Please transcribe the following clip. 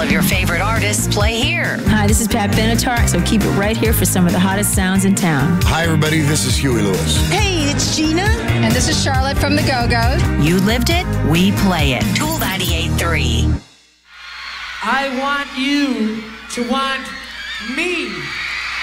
of your favorite artists play here. Hi, this is Pat Benatar, so keep it right here for some of the hottest sounds in town. Hi, everybody. This is Huey Lewis. Hey, it's Gina. And this is Charlotte from the Go-Go's. You lived it, we play it. Tool 98.3. I want you to want me.